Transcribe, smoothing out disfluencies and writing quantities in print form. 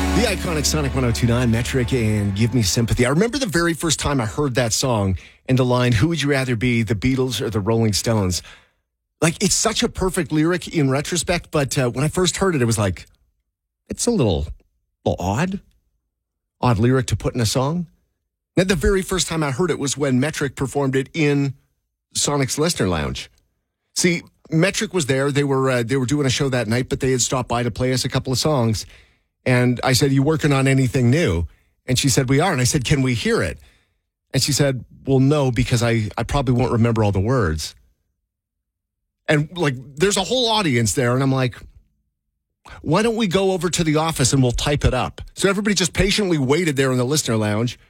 The iconic Sonic 102.9 Metric and Give Me Sympathy. I remember the very first time I heard that song and the line, who would you rather be, the Beatles or the Rolling Stones? Like, it's such a perfect lyric in retrospect, but when I first heard it, it was like, it's a little odd lyric to put in a song. And the very first time I heard it was when Metric performed it in Sonic's Listener Lounge. See, Metric was there. They were doing a show that night, but they had stopped by to play us a couple of songs. And I said, you working on anything new? And she said, we are. And I said, can we hear it? And she said, well, no, because I probably won't remember all the words. And like, there's a whole audience there. And I'm like, why don't we go over to the office and we'll type it up? So everybody just patiently waited there in the listener lounge.